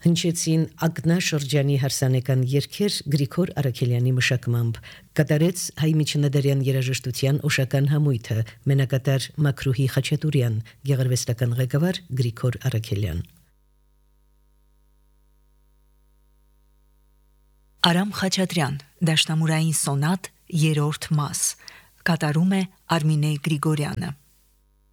հնչեցին ակնաշրջանի հարսանեկան երգեր Գրիգոր Արաքելյանի մշակմամբ, կատարեց հայ միջնադարյան երաժշտության օշական համույթը մենակատար Մաքրուհի Խաչատուրյան, գեղարվեստական ղեկավար Գրիգոր Արաքելյան։ Արամ Խաչատրյան, դաշնամուրային սոնատ, երրորդ մաս, կատարում է Արմինե Գրիգորյանը։